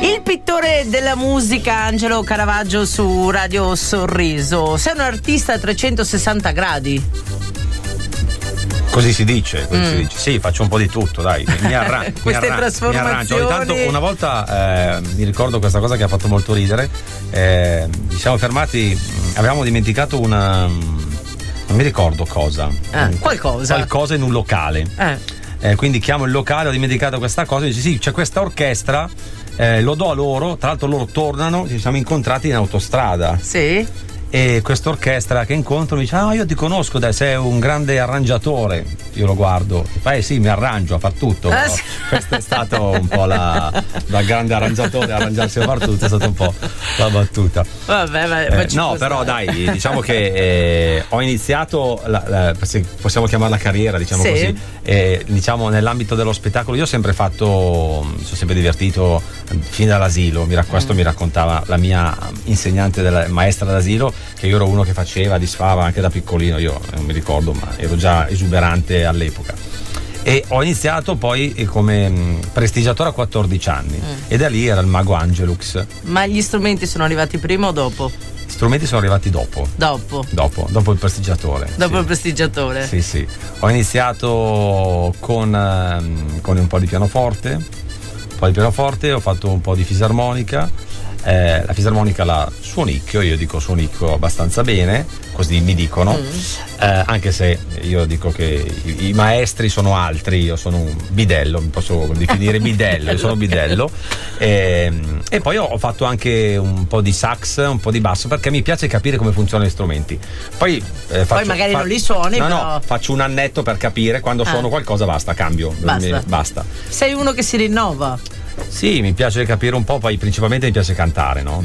Il pittore della musica Angelo Caravaggio su Radio Sorriso. Sei un artista a 360 gradi. Così si dice. Sì, faccio un po' di tutto, dai. Queste trasformazioni. Mi arrangio. Ogni tanto, una volta mi ricordo questa cosa che ha fatto molto ridere. Ci siamo fermati, avevamo dimenticato una. Non mi ricordo cosa. Qualcosa in un locale. Quindi chiamo il locale, ho dimenticato questa cosa. Dice sì, c'è questa orchestra. Lo do a loro, tra l'altro loro tornano, ci siamo incontrati in autostrada. Sì. E quest'orchestra che incontro mi dice: ah, io ti conosco, sei un grande arrangiatore. Io lo guardo e fa: sì, mi arrangio a far tutto. Sì. Questa è stata un po' da grande arrangiatore arrangiarsi a far tutto, è stata un po' la battuta. Vabbè, no, però dai, diciamo che ho iniziato possiamo chiamarla carriera, diciamo sì. Così. Diciamo nell'ambito dello spettacolo io ho sempre mi sono sempre divertito fin dall'asilo. Questo mi raccontava la mia insegnante, maestra d'asilo, che io ero uno che faceva, disfava anche da piccolino. Io non mi ricordo, ma ero già esuberante all'epoca. E ho iniziato poi come prestigiatore a 14 anni e da lì era il mago Angelux. Ma gli strumenti sono arrivati prima o dopo? Gli strumenti sono arrivati dopo il prestigiatore. Dopo il prestigiatore? Sì. Ho iniziato con un po' di pianoforte, ho fatto un po' di fisarmonica. La fisarmonica la suonicchio, io dico suonicchio abbastanza bene, così mi dicono, anche se io dico che i maestri sono altri, io sono un bidello, mi posso definire bidello, io sono bidello. E poi ho fatto anche un po' di sax, un po' di basso, perché mi piace capire come funzionano gli strumenti. Poi magari non li suoni, no, faccio un annetto per capire, quando suono qualcosa cambio, basta. Sei uno che si rinnova. Sì, mi piace capire un po', poi principalmente mi piace cantare, no?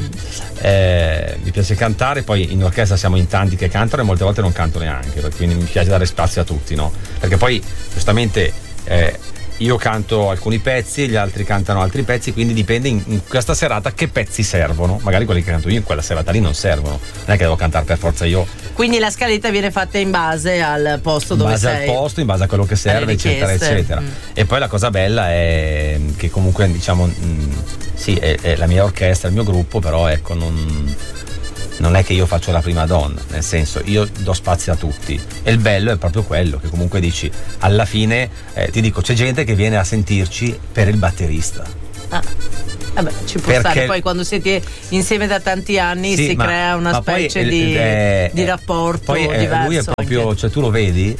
Mi piace cantare, poi in orchestra siamo in tanti che cantano e molte volte non canto neanche, quindi mi piace dare spazio a tutti, no? Perché poi giustamente io canto alcuni pezzi, gli altri cantano altri pezzi, quindi dipende in questa serata che pezzi servono. Magari quelli che canto io in quella serata lì non servono, non è che devo cantare per forza io. Quindi la scaletta viene fatta in base al posto dove sei. In base al posto, in base a quello che serve, eccetera. E poi la cosa bella è che comunque diciamo sì, è la mia orchestra, il mio gruppo, però ecco non è che io faccio la prima donna, nel senso io do spazio a tutti e il bello è proprio quello che comunque dici alla fine ti dico, c'è gente che viene a sentirci per il batterista. Vabbè, ci può stare, poi quando siete insieme da tanti anni si crea una specie di rapporto poi diverso. Lui è proprio, cioè tu lo vedi,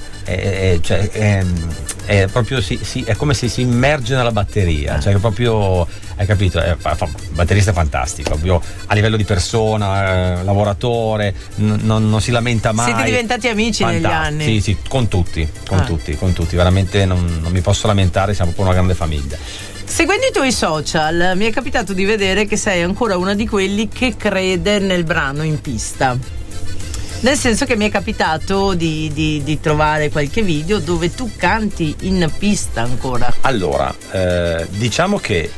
è proprio è come se si immerge nella batteria, cioè proprio, hai capito, batterista fantastico, proprio a livello di persona, lavoratore, non si lamenta mai. Siete diventati amici negli anni? Sì, con tutti, veramente non mi posso lamentare, siamo proprio una grande famiglia. Seguendo i tuoi social mi è capitato di vedere che sei ancora uno di quelli che nel brano in pista. Nel senso che mi è capitato di trovare qualche video dove tu canti in pista ancora. Allora, diciamo che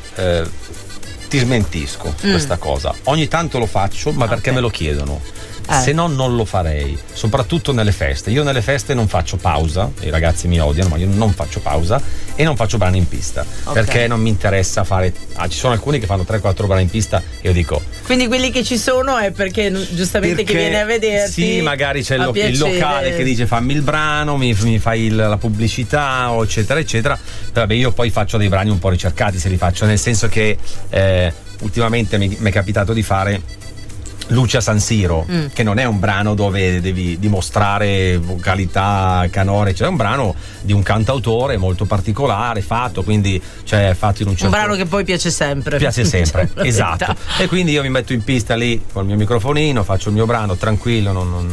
ti smentisco questa cosa. Ogni tanto lo faccio, ma perché me lo chiedono. Se no non lo farei, soprattutto nelle feste. Io nelle feste non faccio pausa, i ragazzi mi odiano, ma io non faccio pausa e non faccio brani in pista, perché non mi interessa fare. Ci sono alcuni che fanno 3-4 brani in pista e io dico. Quindi quelli che ci sono è perché giustamente chi viene a vederti. Sì, magari c'è il locale che dice fammi il brano, mi fai la pubblicità, eccetera eccetera. Vabbè, io poi faccio dei brani un po' ricercati, se li faccio, nel senso che ultimamente mi è capitato di fare Luce a San Siro, che non è un brano dove devi dimostrare vocalità, canore, cioè è un brano di un cantautore molto particolare, fatto in un certo. Un brano che poi piace sempre, esatto. E quindi io mi metto in pista lì col mio microfonino, faccio il mio brano tranquillo,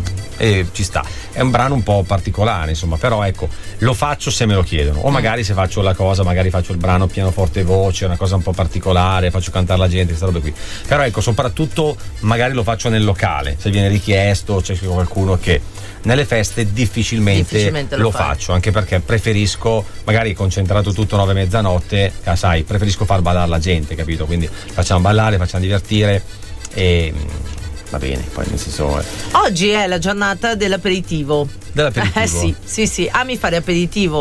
e ci sta. È un brano un po' particolare, insomma, però ecco, lo faccio se me lo chiedono, o magari se faccio magari faccio il brano pianoforte e voce, una cosa un po' particolare, faccio cantare la gente, queste robe qui. Però ecco, soprattutto magari lo faccio nel locale, se viene richiesto, c'è qualcuno che. Nelle feste difficilmente lo faccio, anche perché preferisco, magari concentrato tutto 9 mezzanotte, sai, preferisco far ballare la gente, capito? Quindi facciamo ballare, facciamo divertire e va bene, poi nel senso. Oggi è la giornata dell'aperitivo. Sì. Ami fare aperitivo?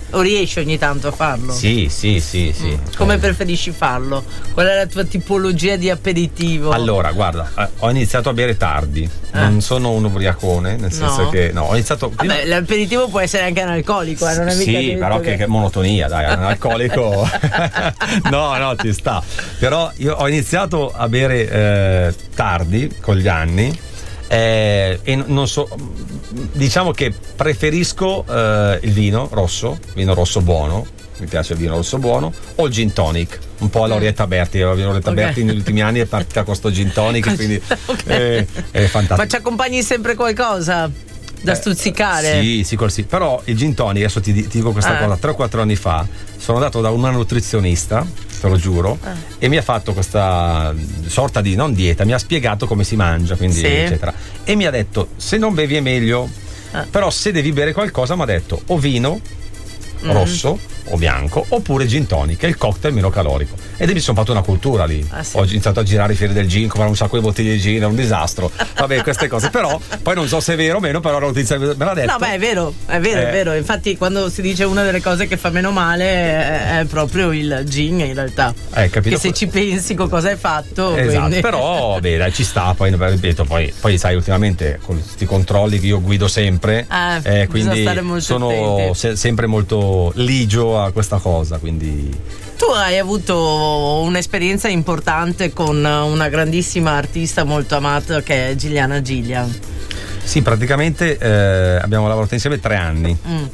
O riesci ogni tanto a farlo? Sì. Come preferisci farlo? Qual è la tua tipologia di aperitivo? Allora, guarda, ho iniziato a bere tardi. Non sono un ubriacone, nel senso che ho iniziato prima... Vabbè, l'aperitivo può essere anche analcolico, non è mica sì, però che monotonia, dai, analcolico. no, ci sta. Però io ho iniziato a bere tardi con gli anni. E non so, diciamo che preferisco il vino rosso buono, mi piace il vino rosso buono, o il gin tonic, un po' all'Orietta Berti. L'Orietta Berti negli ultimi anni è partita con sto gin tonic, quindi è fantastico. Ma ci accompagni sempre qualcosa da stuzzicare? Sì, però il gin tonic, adesso ti dico questa cosa, 3 o 4 anni fa sono andato da una nutrizionista, te lo giuro, e mi ha fatto questa sorta di non dieta, mi ha spiegato come si mangia, quindi eccetera, e mi ha detto se non bevi è meglio, però se devi bere qualcosa mi ha detto o vino rosso o bianco oppure gin tonic, è il cocktail meno calorico, ed mi sono fatto una cultura lì. Ho iniziato a girare i fieri del gin, comprare un sacco di bottiglie di gin, è un disastro, vabbè, queste cose, però poi non so se è vero o meno, però la notizia me l'ha detto. No, beh, è vero, infatti quando si dice una delle cose che fa meno male è proprio il gin, in realtà, capito? Che se ci pensi con cosa hai fatto, esatto, quindi... però dai, ci sta, poi ripeto, poi sai, ultimamente con questi controlli che io guido sempre, quindi sono sempre molto ligio a questa cosa, quindi... Tu hai avuto un'esperienza importante con una grandissima artista molto amata che è Giuliana Gillian. Sì, praticamente abbiamo lavorato insieme 3 anni.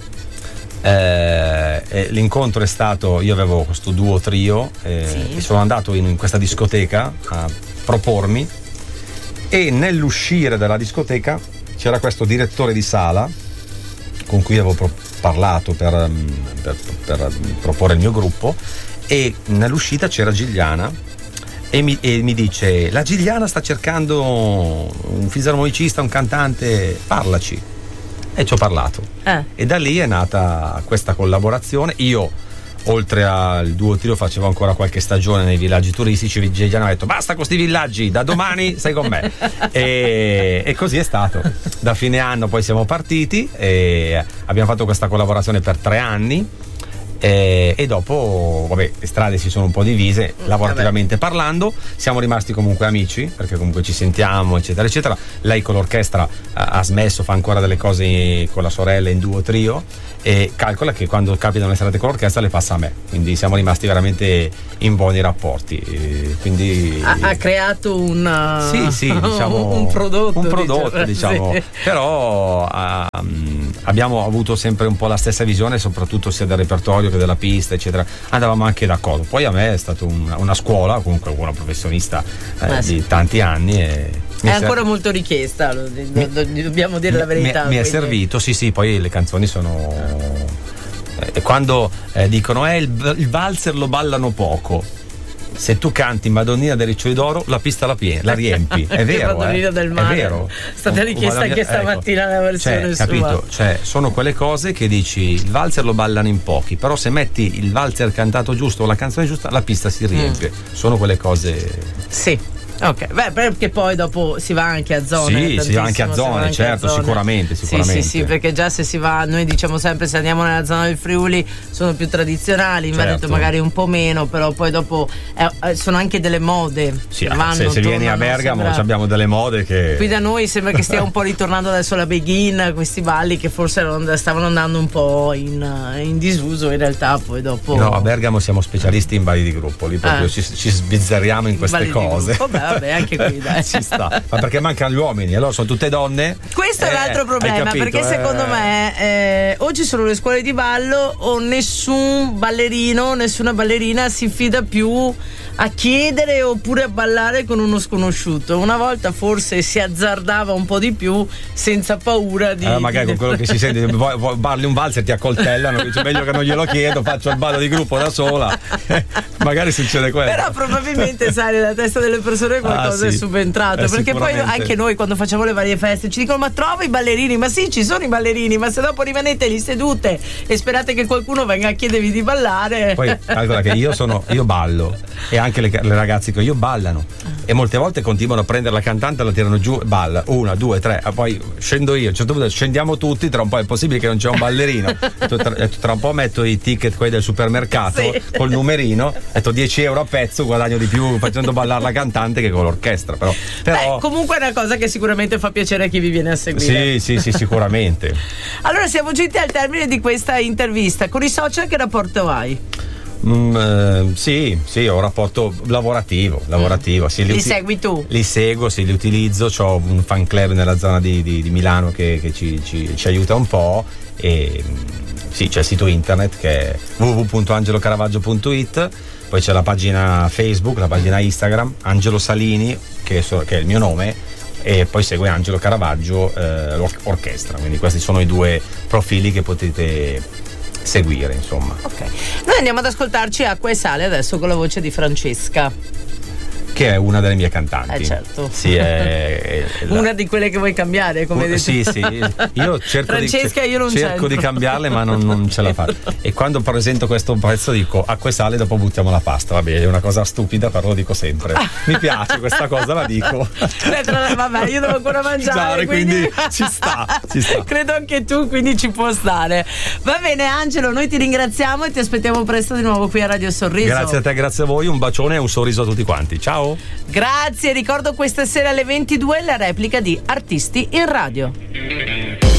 L'incontro è stato, io avevo questo duo trio, e sono andato in questa discoteca a propormi, e nell'uscire dalla discoteca c'era questo direttore di sala con cui avevo parlato per proporre il mio gruppo, e nell'uscita c'era Giuliana e mi dice: la Giuliana sta cercando un fisarmonicista, un cantante, parlaci. E ci ho parlato, e da lì è nata questa collaborazione. Io, oltre al duo trio, facevo ancora qualche stagione nei villaggi turistici. Giuliana ha detto: basta con questi villaggi, da domani sei con me. E così è stato. Da fine anno poi siamo partiti e abbiamo fatto questa collaborazione per 3 anni. E dopo, vabbè, le strade si sono un po' divise, lavorativamente parlando. Siamo rimasti comunque amici, perché comunque ci sentiamo, eccetera eccetera. Lei con l'orchestra ha smesso, fa ancora delle cose con la sorella in duo trio, e calcola che quando capitano le serate con l'orchestra le passa a me, quindi siamo rimasti veramente in buoni rapporti, quindi ha creato diciamo, un prodotto, diciamo. Sì. Però abbiamo avuto sempre un po' la stessa visione, soprattutto sia del repertorio che della pista, eccetera. Andavamo anche d'accordo. Poi a me è stata una scuola, comunque una professionista di tanti anni, e è ancora molto richiesta, dobbiamo dire la verità. Mi è servito, sì, poi le canzoni sono quando dicono il valzer lo ballano poco, se tu canti Madonnina dei Riccioli d'Oro la pista la riempi, è vero. Madonnina del Mare è vero, è stata richiesta anche stamattina la versione sua. Capito? Cioè, sono quelle cose che dici il valzer lo ballano in pochi, però se metti il valzer cantato giusto o la canzone giusta la pista si riempie. Sono quelle cose. Sì. Ok, beh, perché poi dopo si va anche a zone. Sì, si va anche a zone, certo, sicuramente. Sì, perché già se si va, noi diciamo sempre, se andiamo nella zona del Friuli sono più tradizionali, in Veneto magari un po' meno, però poi dopo sono anche delle mode. Sì, se vieni a Bergamo abbiamo delle mode che. Qui da noi sembra che stia un po' ritornando adesso la begin, questi balli che forse stavano andando un po' in disuso, in realtà poi dopo. No, a Bergamo siamo specialisti in balli di gruppo, lì proprio ci sbizzarriamo in queste cose. Vabbè, anche qui dai. Ci sta, ma perché mancano gli uomini, allora sono tutte donne. Questo è l'altro problema, perché secondo me o ci sono le scuole di ballo o nessun ballerino, nessuna ballerina si fida più a chiedere oppure a ballare con uno sconosciuto. Una volta forse si azzardava un po' di più senza paura di magari con quello che si sente, balli un valzer ti accoltellano, dice meglio che non glielo chiedo, faccio il ballo di gruppo da sola. Magari succede quello. Però probabilmente sai, nella testa delle persone sicuro qualcosa è subentrato, perché poi anche noi quando facciamo le varie feste ci dicono: ma trova i ballerini, ma sì, ci sono i ballerini, ma se dopo rimanete lì sedute e sperate che qualcuno venga a chiedervi di ballare. Poi calcola che io ballo, e anche le ragazze che io ballano, e molte volte continuano a prendere la cantante, la tirano giù, balla 1, 2, 3, poi scendo io, a un certo punto scendiamo tutti, tra un po' è possibile che non c'è un ballerino, tra un po' metto i ticket quelli del supermercato, sì, col numerino, metto 10 euro a pezzo, guadagno di più facendo ballare la cantante che con l'orchestra, però beh, comunque è una cosa che sicuramente fa piacere a chi vi viene a seguire. Sì, sicuramente. Allora siamo giunti al termine di questa intervista. Con i social che rapporto hai? Sì, ho un rapporto lavorativo. Sì, li segui tu? Li seguo, sì, li utilizzo. C'ho un fan club nella zona di Milano che ci aiuta un po', e sì, c'è il sito internet che è www.angelocaravaggio.it, poi c'è la pagina Facebook, la pagina Instagram Angelo Salini, che è il mio nome, e poi segue Angelo Caravaggio orchestra, quindi questi sono i due profili che potete seguire, insomma. Ok, noi andiamo ad ascoltarci Acqua e Sale adesso con la voce di Francesca, che è una delle mie cantanti. Certo. Sì, è una di quelle che vuoi cambiare, come detto. Sì, io cerco di cambiarle, ma non ce la faccio. E quando presento questo pezzo dico acqua e sale, dopo buttiamo la pasta. Vabbè, è una cosa stupida, però lo dico sempre. Mi piace questa cosa, la dico. Vabbè, io devo ancora mangiare, quindi ci sta. Credo anche tu, quindi ci può stare. Va bene, Angelo, noi ti ringraziamo e ti aspettiamo presto di nuovo qui a Radio Sorriso. Grazie a te, grazie a voi, un bacione e un sorriso a tutti quanti. Ciao. Grazie, ricordo questa sera alle 22 la replica di Artisti in Radio.